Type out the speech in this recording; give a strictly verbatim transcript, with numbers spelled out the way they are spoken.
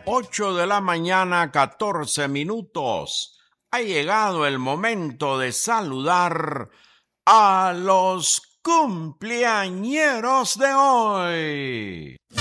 Ocho de la mañana, catorce minutos. Ha llegado el momento de saludar a los cumpleañeros de hoy.